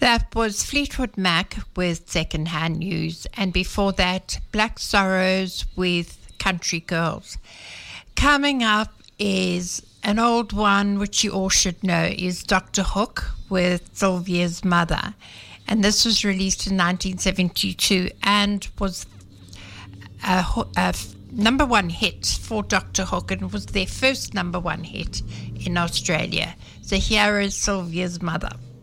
That was Fleetwood Mac with Secondhand News, and before that, Black Sorrows with Country Girls. Coming up is an old one which you all should know, is Dr. Hook with Sylvia's Mother. And this was released in 1972 and was a number one hit for Dr. Hook, and it was their first number one hit in Australia. So here is Sylvia's Mother.